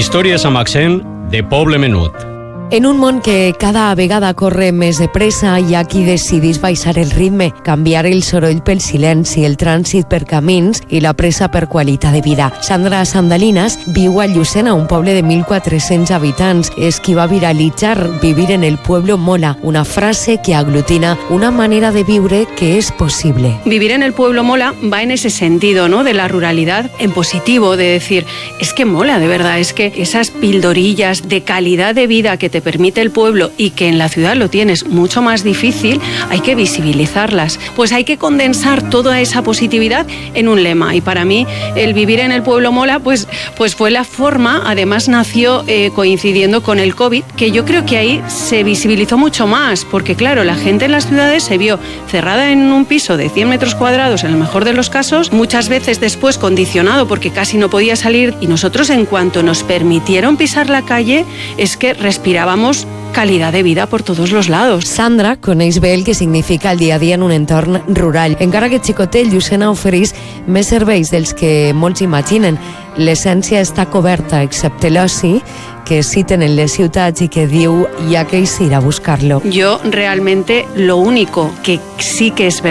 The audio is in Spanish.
Històries amb accent de poble menut. En un món que cada vegada corre més de pressa, hi ha qui decidís baixar el ritme, canviar el soroll pel silenci, el trànsit per camins i la pressa per qualitat de vida. Sandra Sandalinas viu a Llucena, un poble de 1.400 habitants. És qui va viralitzar Vivir en el pueblo mola, una frase que aglutina una manera de viure que es posible. Vivir en el pueblo mola va en ese sentido, ¿no? De la ruralidad en positivo, de decir, es que mola, de verdad, es que esas pildorillas de calidad de vida que te permite el pueblo y que en la ciudad lo tienes mucho más difícil, hay que visibilizarlas. Pues hay que condensar toda esa positividad en un lema. Y para mí el Vivir en el pueblo mola, pues fue la forma, además nació coincidiendo con el COVID, que yo creo que ahí se visibilizó mucho más, porque claro, la gente en las ciudades se vio cerrada en un piso de 100 metros cuadrados, en el mejor de los casos, muchas veces después condicionado porque casi no podía salir, y nosotros en cuanto nos permitieron pisar la calle, es que respirábamos calidad de vida por todos los lados. Sandra coneix bé el que significa el dia a dia en un entorn rural. Encara que xicotet, Llucena ofereix més serveis dels que molts imaginen. L'essència està coberta, excepte l'oci, que sí tenen les ciutats y que diu hi ha que ir a buscarlo. Yo realmente lo único que sí que es verdad